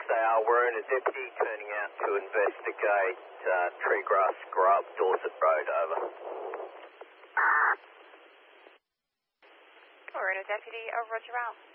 they are. We're in a deputy turning out to investigate tree grass scrub, Dorset Road, over. We're in a deputy, roger out.